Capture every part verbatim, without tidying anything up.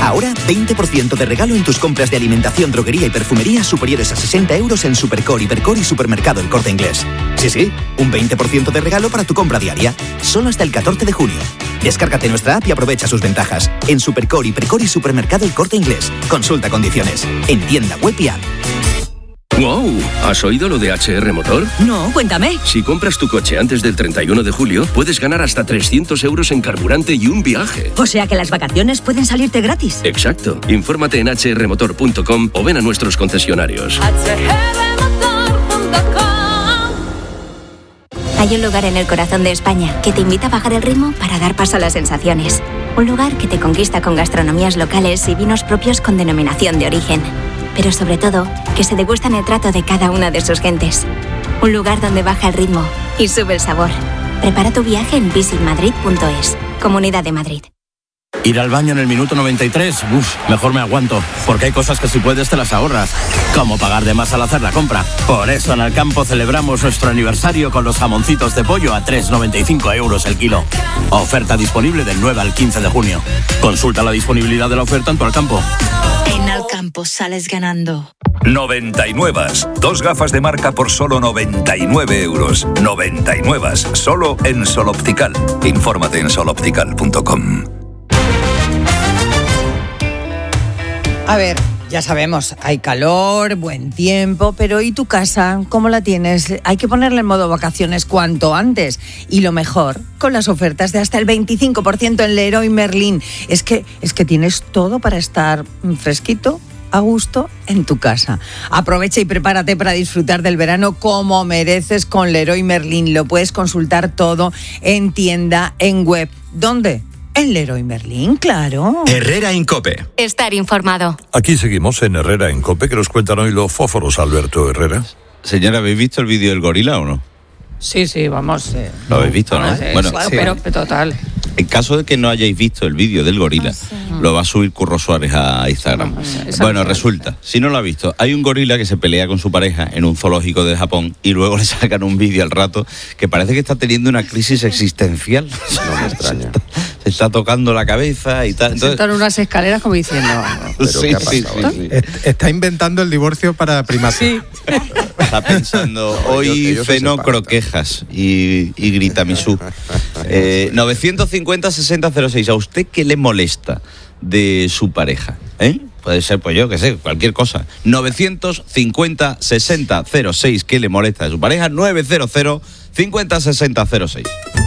Ahora, veinte por ciento de regalo en tus compras de alimentación, droguería y perfumería superiores a sesenta euros en Supercore, Hipercor y Supermercado El Corte Inglés. Sí, sí, un veinte por ciento de regalo para tu compra diaria. Solo hasta el catorce de junio. Descárgate nuestra app y aprovecha sus ventajas. En Supercore, Hipercor y Supermercado El Corte Inglés. Consulta condiciones. En tienda web y app. ¡Wow! ¿Has oído lo de H R Motor? No, cuéntame. Si compras tu coche antes del treinta y uno de julio, puedes ganar hasta trescientos euros en carburante y un viaje. O sea que las vacaciones pueden salirte gratis. Exacto. Infórmate en h r motor punto com o ven a nuestros concesionarios. Hay un lugar en el corazón de España que te invita a bajar el ritmo para dar paso a las sensaciones. Un lugar que te conquista con gastronomías locales y vinos propios con denominación de origen. Pero sobre todo, que se degustan el trato de cada una de sus gentes. Un lugar donde baja el ritmo y sube el sabor. Prepara tu viaje en visit madrid punto es. Comunidad de Madrid. Ir al baño en el minuto noventa y tres, uff, mejor me aguanto, porque hay cosas que si puedes te las ahorras, como pagar de más al hacer la compra. Por eso en Alcampo celebramos nuestro aniversario con los jamoncitos de pollo a tres con noventa y cinco euros el kilo. Oferta disponible del nueve al quince de junio. Consulta la disponibilidad de la oferta en tu Alcampo. En Alcampo sales ganando. noventa y nueve. Dos gafas de marca por solo noventa y nueve euros. noventa y nueve. Solo en Sol Optical. Infórmate en sol optical punto com. A ver, ya sabemos, hay calor, buen tiempo, pero ¿y tu casa? ¿Cómo la tienes? Hay que ponerle en modo vacaciones cuanto antes. Y lo mejor, con las ofertas de hasta el veinticinco por ciento en Leroy Merlin. Es que, es que tienes todo para estar fresquito, a gusto, en tu casa. Aprovecha y prepárate para disfrutar del verano como mereces con Leroy Merlin. Lo puedes consultar todo en tienda, en web. ¿Dónde? En Leroy Merlin, claro. Herrera en COPE. Estar informado. Aquí seguimos en Herrera en COPE, que nos cuentan hoy los fósforos, Alberto Herrera. Señora, ¿habéis visto el vídeo del gorila o no? Sí, sí, vamos. Eh, Lo habéis visto, ¿no? Eh, Bueno, claro, sí. pero total. En caso de que no hayáis visto el vídeo del gorila, sí. lo va a subir Curro Suárez a Instagram. No, bueno, resulta, si no lo ha visto, hay un gorila que se pelea con su pareja en un zoológico de Japón y luego le sacan un vídeo al rato que parece que está teniendo una crisis existencial. No me extraña. Se está tocando la cabeza y tal. Entonces, sentan unas escaleras como diciendo... ¿Pero sí, qué ha pasado? Sí, sí. Está inventando el divorcio para primates. Sí. Está pensando, hoy ellos, ellos ceno croquejas y, y grita Misú. Eh, novecientos cincuenta sesenta cero seis, ¿a usted qué le molesta de su pareja? ¿Eh? Puede ser, pues yo qué sé, cualquier cosa. novecientos cincuenta sesenta cero seis, ¿qué le molesta de su pareja? novecientos cincuenta sesenta cero seis.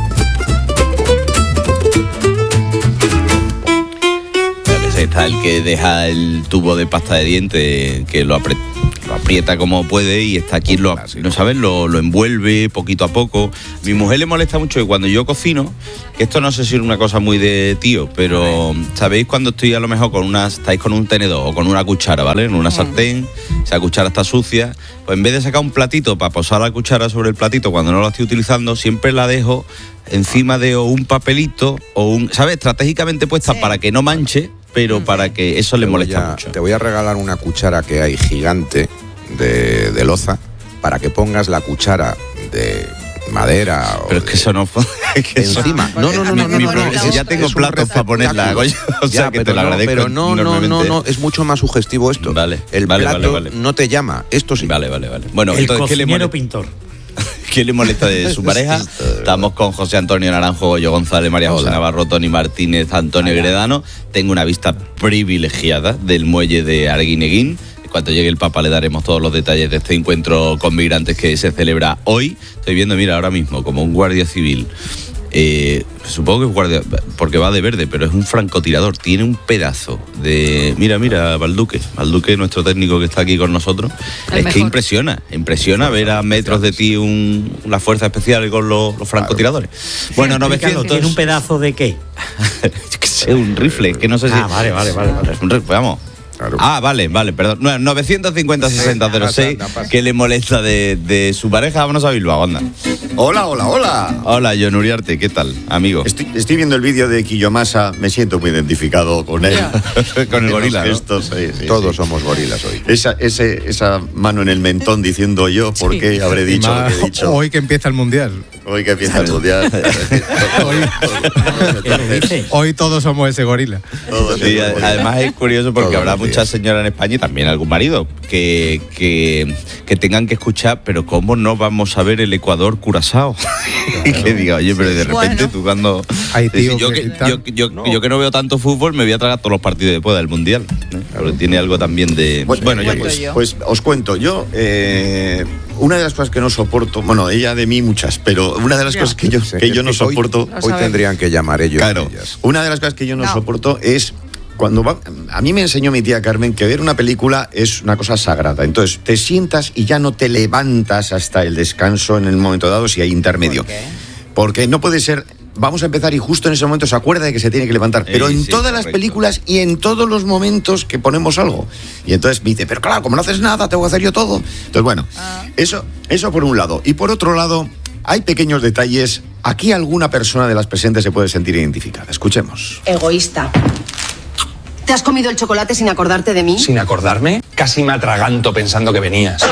Está el que deja el tubo de pasta de dientes, que lo, apre- lo aprieta como puede y está aquí, lo, ¿no sabes? Lo, lo envuelve poquito a poco. Mi mujer le molesta mucho que cuando yo cocino, que esto no sé si es una cosa muy de tío, pero ¿sabéis cuando estoy a lo mejor con una, estáis con un tenedor o con una cuchara, ¿vale? En una sartén, esa cuchara está sucia, pues en vez de sacar un platito para posar la cuchara sobre el platito cuando no la estoy utilizando, siempre la dejo encima de o un papelito o un, ¿sabes? Estratégicamente puesta sí. para que no manche, pero para que eso le molesta a, mucho. Te voy a regalar una cuchara que hay gigante de, de loza para que pongas la cuchara de madera. Pero es que eso no es que encima. Eso, no, no, no, no, mi, no, mi, no, no, no ya tengo platos para ponerla. O sea ya, que te lo no, agradezco. Pero no, no, no, no, es mucho más sugestivo esto. Vale. El vale, plato vale, vale. no te llama. Esto sí. Vale, vale, vale. Bueno, el entonces ¿qué le molesta? pintor. ¿Qué le molesta de su pareja? Estamos con José Antonio Naranjo, Goyo González, María José Hola. Navarro, Tony Martínez, Antonio Hola. Gredano. Tengo una vista privilegiada del muelle de Arguineguín. Cuando llegue el Papa le daremos todos los detalles de este encuentro con migrantes que se celebra hoy. Estoy viendo, mira, ahora mismo, como un guardia civil. Eh, supongo que es guardia, porque va de verde, pero es un francotirador. Tiene un pedazo de... Mira, mira, Balduque. Balduque, nuestro técnico que está aquí con nosotros. El es mejor. Que impresiona, impresiona ver a metros de ti un, una fuerza especial con los, los francotiradores. Claro. Bueno, novecientos... ¿Tiene un pedazo de qué? que sé, un rifle, que no sé si... Ah, vale, vale, vale. vale. Un rifle, vamos. Claro. Ah, vale, vale, perdón. novecientos cincuenta sesenta cero seis, ¿qué le molesta de, de su pareja? Vámonos a Bilbao, anda. Hola, hola, hola. Hola, John Uriarte, ¿qué tal, amigo? Estoy, estoy viendo el vídeo de Kiyomasa, me siento muy identificado con él. Con el gorila, ¿no? Gestos, sí, sí, Todos sí. somos gorilas hoy. Esa, ese, esa mano en el mentón diciendo yo, ¿por qué sí. habré dicho más, lo que he dicho? Hoy que empieza el Mundial. Hoy que empieza el mundial. hoy, hoy todos somos ese gorila. Sí, además es curioso porque habrá muchas señoras en España y también algún marido que, que, que tengan que escuchar, pero ¿cómo no vamos a ver el Ecuador Curazao? Y que diga, oye, pero de repente bueno. tú cuando... Ay, tío, yo, que, yo, yo, no. yo que no veo tanto fútbol me voy a tragar todos los partidos después del mundial. ¿eh? Porque tiene algo también de... Pues, bueno, yo pues, pues os cuento, yo... Eh, una de las cosas que no soporto, bueno, ella de mí muchas, pero una de las ya. cosas que yo, que yo no soporto... Hoy, hoy tendrían que llamar ellos. Claro, ellas. Una de las cosas que yo no, no. soporto es... Cuando va, a mí me enseñó mi tía Carmen que ver una película es una cosa sagrada. Entonces te sientas y ya no te levantas hasta el descanso en el momento dado si hay intermedio. ¿Por qué? Porque no puede ser... Vamos a empezar y justo en ese momento se acuerda de que se tiene que levantar. Pero sí, en sí, todas correcto. las películas y en todos los momentos que ponemos algo. Y entonces me dice, pero claro, como no haces nada, tengo que hacer yo todo. Entonces, bueno, ah. eso, eso por un lado. Y por otro lado, hay pequeños detalles. Aquí alguna persona de las presentes se puede sentir identificada. Escuchemos. Egoísta. ¿Te has comido el chocolate sin acordarte de mí? ¿Sin acordarme? Casi me atraganto pensando que venías.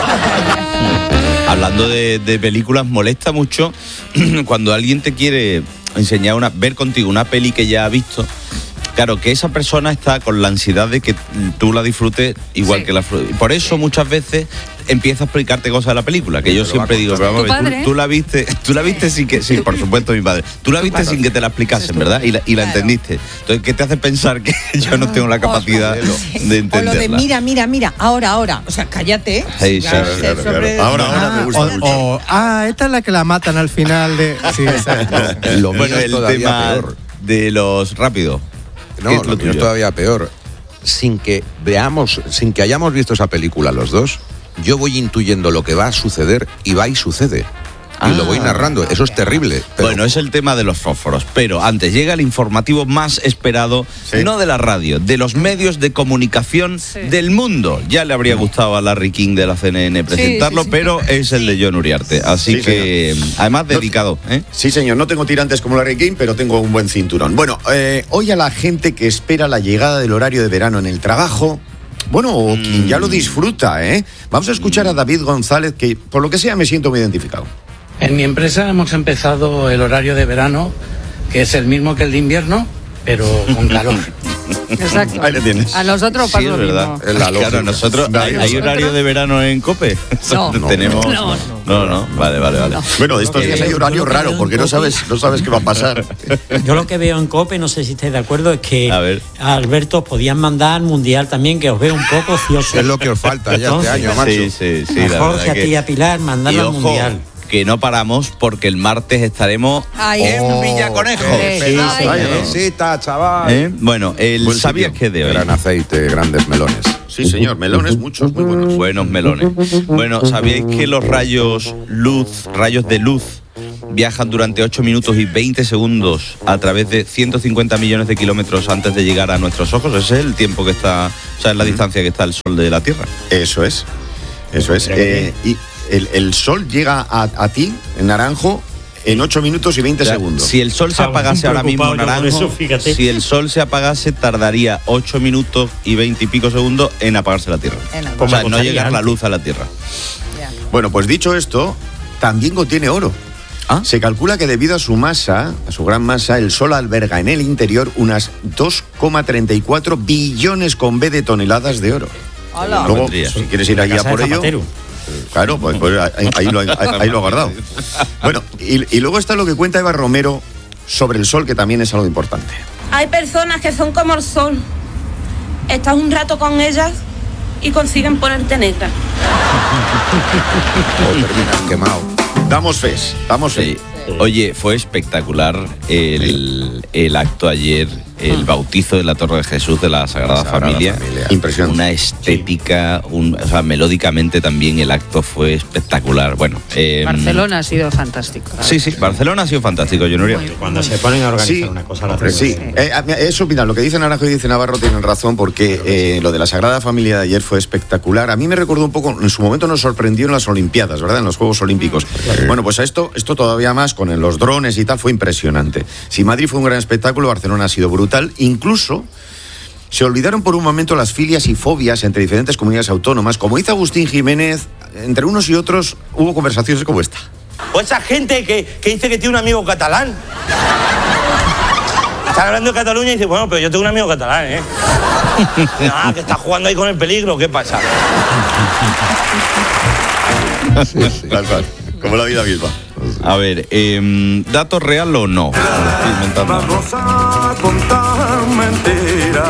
Hablando de, de películas, molesta mucho cuando alguien te quiere enseñar una, ver contigo una peli que ya ha visto. Claro, que esa persona está con la ansiedad de que tú la disfrutes igual sí. que la... Por eso sí. muchas veces empieza a explicarte cosas de la película, que sí, yo siempre digo, pero vamos a ver, tú, tú la viste, tú la viste sin que... Sí, por supuesto, mi padre. Tú la viste sin que te la explicasen, ¿verdad? Y la, y la claro. entendiste. Entonces, ¿qué te hace pensar que yo no tengo la capacidad sí. de entenderla? O lo de mira, mira, mira, ahora, ahora. O sea, cállate. Sí, sí, claro, claro, claro, claro. Ahora, ahora me gusta o, mucho. O, ah, esta es la que la matan al final de... Sí, exacto. Lo bueno, el tema peor. de los rápidos. No, lo, lo mío es todavía peor. Sin que veamos, sin que hayamos visto esa película los dos, yo voy intuyendo lo que va a suceder y va y sucede. Y ah, lo voy narrando, eso es terrible. Pero... Bueno, es el tema de los fósforos, pero antes llega el informativo más esperado, ¿sí? no de la radio, de los medios de comunicación sí. del mundo. Ya le habría gustado a Larry King de la C N N presentarlo, sí, sí, sí. pero es el de John Uriarte, así sí, que señor. además dedicado. ¿eh? Sí, señor, no tengo tirantes como Larry King, pero tengo un buen cinturón. Bueno, eh, hoy a la gente que espera la llegada del horario de verano en el trabajo... Bueno, o mm. quien ya lo disfruta, ¿eh? Vamos a escuchar a David González, que por lo que sea me siento muy identificado. En mi empresa hemos empezado el horario de verano, que es el mismo que el de invierno, pero con calor. Exacto. Ahí le tienes. A nosotros pasa sí, lo verdad. mismo. Es la claro, nosotros, ¿hay, ¿hay horario de verano en COPE? No, no, tenemos. No, no, no, no. Vale, vale, vale. No. Bueno, estos días hay horario raro porque no sabes, no sabes qué va a pasar. Yo lo que veo en COPE, no sé si estáis de acuerdo, es que a, ver. a Alberto os podían mandar al mundial también, que os veo un poco ocioso. Es lo que os falta ya Entonces, este año, macho. Sí, sí, sí. A Jorge, a ti y a Pilar, mandarlo al mundial. Que no paramos porque el martes estaremos Ay, en oh, Villaconejo. Sí, sí, chaval. ¿Eh? Bueno, el Buen ¿sabías sitio. que de hoy? Gran aceite, grandes melones. Sí, señor, melones muchos, muy buenos. Buenos melones. Bueno, ¿sabíais que los rayos luz, rayos de luz, viajan durante ocho minutos y veinte segundos a través de ciento cincuenta millones de kilómetros antes de llegar a nuestros ojos? Ese es el tiempo que está, o sea, es la distancia que está el Sol de la Tierra. Eso es, eso es. Eh, y el, el Sol llega a, a ti, en Naranjo, en ocho minutos y veinte o sea, segundos. Si el Sol se apagase ahora mismo, Naranjo, eso, si el Sol se apagase, tardaría ocho minutos y veinte y pico segundos en apagarse la Tierra. O sea, no llegar la luz a la Tierra. Yeah. Bueno, pues dicho esto, también contiene oro. ¿Ah? Se calcula que debido a su masa, a su gran masa, el Sol alberga en el interior unas dos coma treinta y cuatro billones con B de toneladas de oro. Hola. Luego, si quieres ir allá por ello... Claro, pues, pues ahí, ahí, lo, ahí, ahí lo ha guardado. Bueno, y, y luego está lo que cuenta Eva Romero sobre el Sol, que también es algo importante. Hay personas que son como el Sol. Estás un rato con ellas y consiguen ponerte negra. O terminas quemado. Damos fe, damos fe. Sí. Oye, fue espectacular el, el acto ayer, el bautizo de la Torre de Jesús de la Sagrada, Sagrada Familia. Familia. Impresionante. Una estética, un, o sea, melódicamente también el acto fue espectacular. Bueno, eh, Barcelona ha sido fantástico. Sí, sí, Barcelona ha sido fantástico, yo no diría. Cuando se ponen a organizar sí, una cosa, la sí. sí. Eh, eso, mira, lo que dice Naranjo y dice Navarro tienen razón, porque eh, lo de la Sagrada Familia de ayer fue espectacular. A mí me recordó un poco, en su momento nos sorprendió en las Olimpiadas, ¿verdad? En los Juegos Olímpicos. Sí. Bueno, pues a esto, esto todavía más, con los drones y tal, fue impresionante. Si Madrid fue un gran espectáculo, Barcelona ha sido brutal. Incluso se olvidaron por un momento las filias y fobias entre diferentes comunidades autónomas. Como dice Agustín Jiménez, entre unos y otros hubo conversaciones como esta. O esa gente que, que dice que tiene un amigo catalán. Están hablando de Cataluña y dice, bueno, pero yo tengo un amigo catalán, ¿eh? Ah, que está jugando ahí con el peligro, ¿qué pasa? Sí, sí. Tal cual. Como la vida misma. A ver, eh, ¿dato real o no? Estoy inventando. Vamos a contar mentiras.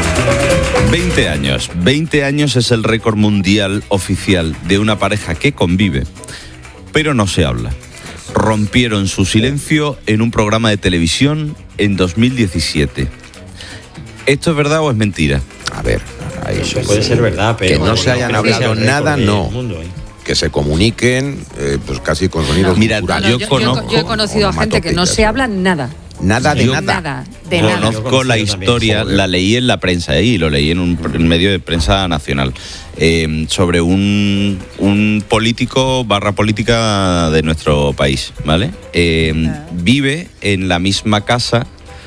veinte años. veinte años es el récord mundial oficial de una pareja que convive, pero no se habla. Rompieron su silencio en un programa de televisión en dos mil diecisiete. ¿Esto es verdad o es mentira? A ver, ahí Eso puede ser verdad, pero... que no se hayan creo que sea hablado el récord nada, del no. mundo, ¿eh? Que se comuniquen, eh, pues casi con sonidos Mira, culturales. yo yo, conozco- yo he conocido a gente que no se habla nada. Nada de Yo- nada. Nada, de nada. Conozco la historia, la leí en la prensa ¿eh? y lo leí en un pr- en medio de prensa nacional, eh, sobre un, un político barra política de nuestro país, ¿vale? Eh, vive en la misma casa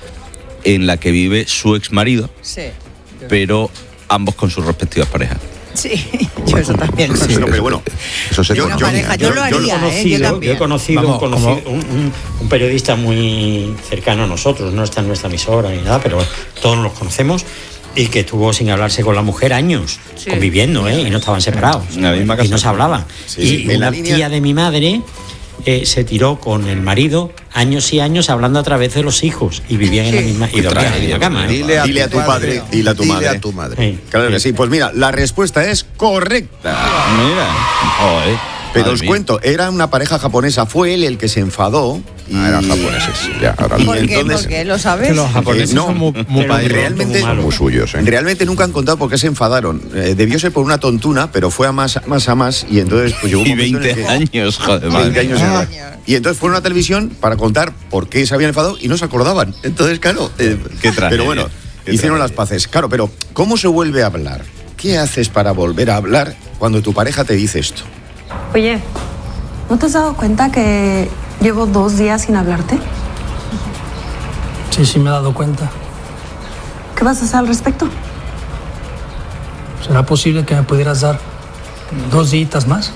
en la que vive su ex marido, Sí. pero ambos con sus respectivas parejas. Sí, yo eso también. Sí, pero, pero bueno, eso se yo- Una yo- pareja, yo, lo haría, Yo he ¿eh? Yo conocido, también. yo he conocido, Vamos, un, conocido un, un- un periodista muy cercano a nosotros, no está en nuestra emisora ni nada, pero todos los conocemos, y que estuvo sin hablarse con la mujer años, Sí. conviviendo, ¿eh? Y no estaban separados. En la misma Y casa. no se hablaban. Sí, y sí, en una la línea- tía de mi madre eh, se tiró con el marido años y años hablando a través de los hijos, y vivían en la misma, y dormían en la misma cama. ¿eh? Dile a, Dile a tu padre, dile a tu dile madre. a tu madre. Sí. Claro que sí. Pues mira, la respuesta es correcta. Mira, joder, Pero madre os mía. cuento, era una pareja japonesa, fue él el que se enfadó. Y... Ah, eran japoneses, sí, ya, ahora Y ¿Por qué? entonces- ¿Por qué? ¿Lo sabes? Que los japoneses Eh, no, son muy, muy pero países. realmente- muy malo. muy suyos, ¿eh? Realmente nunca han contado por qué se enfadaron. Eh, debió ser por una tontuna, pero fue a más, más a más, y entonces pues llegó un Y momento en el veinte que- años, joder, veinte madre años mía. de edad. Y entonces fueron a la televisión para contar por qué se habían enfadado y no se acordaban. Entonces, claro, eh, Qué tragedia, pero bueno, qué hicieron tragedia. las paces. Claro, pero ¿cómo se vuelve a hablar? ¿Qué haces para volver a hablar cuando tu pareja te dice esto? Oye, ¿no te has dado cuenta que llevo dos días sin hablarte? Sí, sí me he dado cuenta. ¿Qué vas a hacer al respecto? ¿Será posible que me pudieras dar dos días más?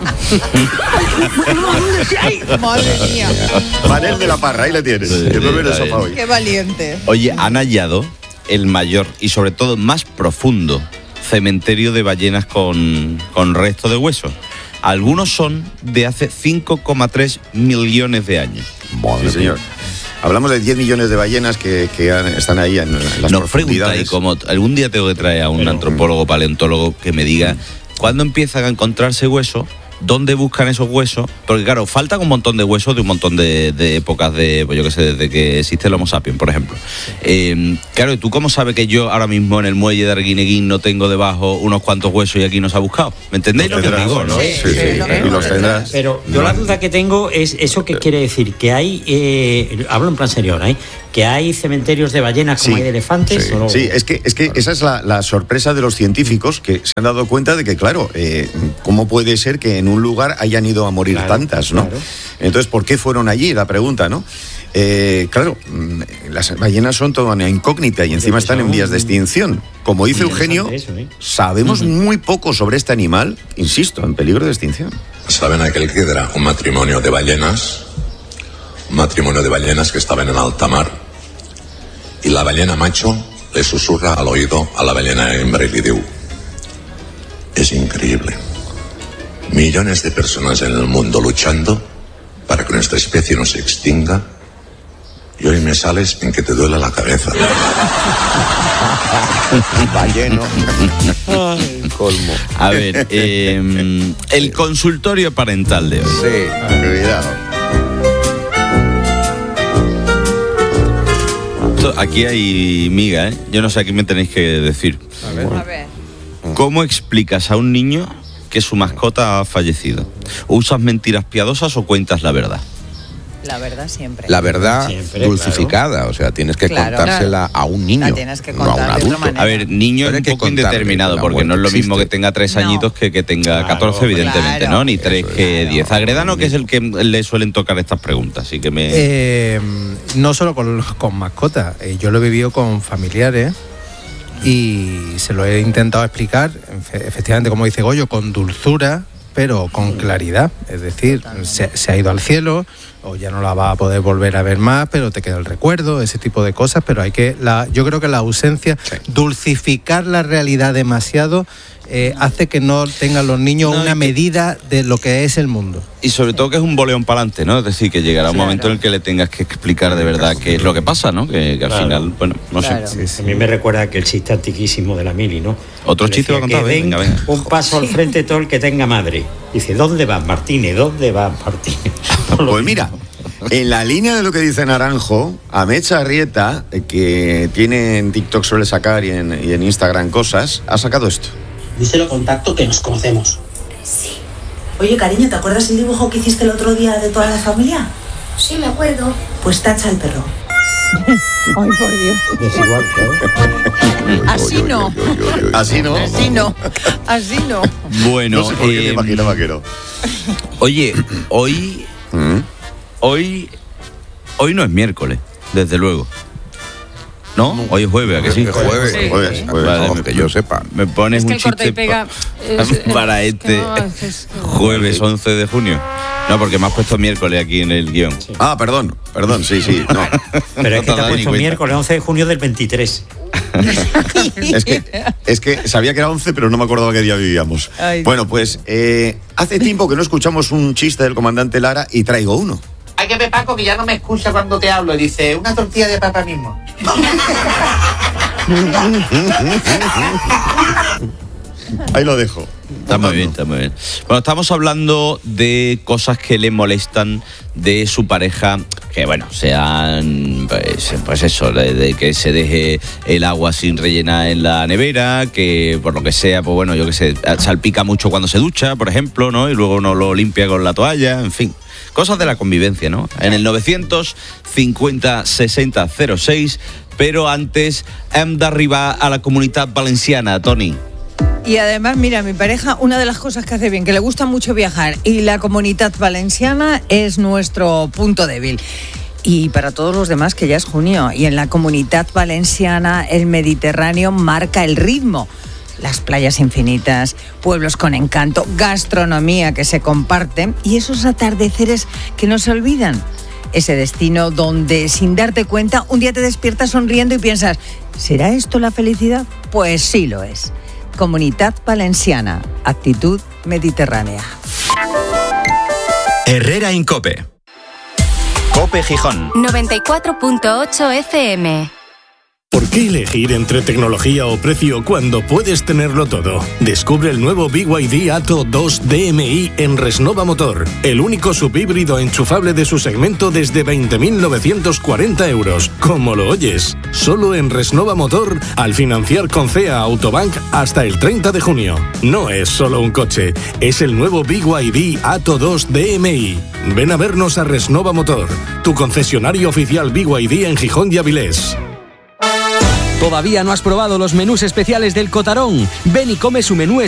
Madre mía. Manel de la Parra, ahí le tienes. Sí, el bebé del está sofá bien. hoy. Qué valiente. Oye, han hallado el mayor y sobre todo más profundo cementerio de ballenas con, con resto de huesos. Algunos son de hace cinco coma tres millones de años. Sí, señor. Hablamos de diez millones de ballenas que, que han- están ahí en, en las Nos pregunta, y profundidades. como algún día tengo que traer a un antropólogo, paleontólogo que me diga cuándo empiezan a encontrarse huesos, dónde buscan esos huesos, porque claro, faltan un montón de huesos de un montón de, de épocas de, pues yo qué sé, desde que existe el Homo sapiens, por ejemplo. Eh, claro, ¿y tú cómo sabes que yo ahora mismo en el muelle de Arguineguín no tengo debajo unos cuantos huesos y aquí no se ha buscado? ¿Me entendéis lo que tendrás, digo, no? Sí, sí, sí, y los tendrás. Pero yo la duda que tengo es eso que quiere decir, que hay, eh, hablo en plan serio ahora, ¿eh? que hay cementerios de ballenas como Sí, hay de elefantes. Sí, ¿o no? sí, es que, es que esa es la, la sorpresa de los científicos, que se han dado cuenta de que, claro, eh, ¿cómo puede ser que en un lugar hayan ido a morir Claro, tantas, no? claro. Entonces, ¿por qué fueron allí? La pregunta, ¿no? Eh, claro, mm, las ballenas son toda una incógnita y encima están en vías de extinción. Como dice Muy Eugenio, interesante eso, ¿eh? sabemos muy poco sobre este animal, insisto, en peligro de extinción. Saben aquel que era un matrimonio de ballenas, un matrimonio de ballenas que estaban en alta mar, y la ballena macho le susurra al oído a la ballena hembra y le dice: es increíble. Millones de personas en el mundo luchando para que nuestra especie no se extinga, y hoy me sales en que te duele la cabeza. Balleno. Colmo. A ver, eh, el consultorio parental de hoy. Sí, cuidado. Esto- Aquí hay miga, ¿eh? Yo no sé a qué me tenéis que decir. A ver. ¿Cómo explicas a un niño que su mascota ha fallecido? ¿Usas mentiras piadosas o cuentas la verdad? La verdad siempre. La verdad Siempre, dulcificada, o sea, tienes que Claro. contársela a un niño, La tienes que no a un contar de otra adulto. manera. A ver, niño Pero es hay un que poco contarle indeterminado, que la porque no es lo muerte mismo que existe. tenga tres No. añitos que que tenga Claro, catorce, evidentemente, claro. ¿no? Ni tres Eso es, que claro. diez. A Gredano, que es el que le suelen tocar estas preguntas, así que me... Eh, no solo con, con mascotas, eh, yo lo he vivido con familiares y se lo he intentado explicar, efe- efectivamente, como dice Goyo, con dulzura, pero con claridad. Es decir, se, se ha ido al cielo, o ya no la va a poder volver a ver más, pero te queda el recuerdo, ese tipo de cosas. Pero hay que, la, yo creo que la ausencia, sí. dulcificar la realidad demasiado, eh, hace que no tengan los niños no, una medida de lo que es el mundo. Y sobre todo que es un boleón para adelante, ¿no? Es decir, que llegará un claro. momento en el que le tengas que explicar de verdad qué es lo que pasa, ¿no? Que, que al claro. final, bueno, no claro. sé. Sí, sí. A mí me recuerda que el chiste antiquísimo de la Mili, ¿no? Otro le chiste va a contar, venga, venga. Un paso al frente todo el que tenga madre. Dice, ¿dónde vas, Martínez? ¿Dónde vas, Martínez? Pues mira, en la línea de lo que dice Naranjo, Amecha Arrieta, que tiene en TikTok, suele sacar y en, y en Instagram cosas, ha sacado esto. Díselo contacto que nos conocemos. Sí. Oye, cariño, ¿te acuerdas el dibujo que hiciste el otro día de toda la familia? Sí, me acuerdo. Pues tacha el perro. Ay, por Dios. Desigual, ¿no? Así no. Así no. Así no. Así no. Bueno, no sé por qué eh, te imagino, vaquero. Oye, hoy, ¿Mm? hoy, hoy no es miércoles, desde luego. ¿No? Hoy es jueves, ¿a que sí? Es jueves, sí. jueves, jueves, vale, no, me, que yo sepa. Me pones es que un chiste pega, pa, es, para es este no, es, es, jueves once de junio. No, porque me has puesto miércoles aquí en el guión. Sí. Ah, perdón, perdón, sí, sí. No. Pero es que te has puesto miércoles once de junio del veintitrés. es, que, es que sabía que era once, pero no me acordaba qué día vivíamos. Ay. Bueno, pues eh, hace tiempo que no escuchamos un chiste del comandante Lara y traigo uno. Hay que ver, Paco, que ya no me escucha cuando te hablo. Dice, una tortilla de papa mismo. Ahí lo dejo. Está muy bien, está muy bien. Bueno, estamos hablando de cosas que le molestan de su pareja, que bueno, sean pues, pues eso, de, de que se deje el agua sin rellenar en la nevera, que por lo que sea, pues bueno, yo que sé, salpica mucho cuando se ducha, por ejemplo, ¿no? Y luego no lo limpia con la toalla, en fin. Cosas de la convivencia, ¿no? En el novecientos cincuenta sesenta cero seis, pero antes hem d'arribar a la Comunitat Valenciana, Toni. Y además, mira, mi pareja, una de las cosas que hace bien, que le gusta mucho viajar, y la Comunitat Valenciana es nuestro punto débil. Y para todos los demás, que ya es junio, y en la Comunitat Valenciana el Mediterráneo marca el ritmo. Las playas infinitas, pueblos con encanto, gastronomía que se comparte y esos atardeceres que no se olvidan. Ese destino donde, sin darte cuenta, un día te despiertas sonriendo y piensas, ¿será esto la felicidad? Pues sí lo es. Comunitat Valenciana, actitud mediterránea. Herrera Incope. Cope Gijón. noventa y cuatro punto ocho F M. ¿Por qué elegir entre tecnología o precio cuando puedes tenerlo todo? Descubre el nuevo B Y D Atto dos D M I en Resnova Motor, el único subhíbrido enchufable de su segmento desde veinte mil novecientos cuarenta euros. ¿Cómo lo oyes? Solo en Resnova Motor, al financiar con C E A Autobank hasta el treinta de junio. No es solo un coche, es el nuevo B Y D Atto dos D M I. Ven a vernos a Resnova Motor, tu concesionario oficial B Y D en Gijón y Avilés. ¿Todavía no has probado los menús especiales del Cotarón? Ven y come su menú especial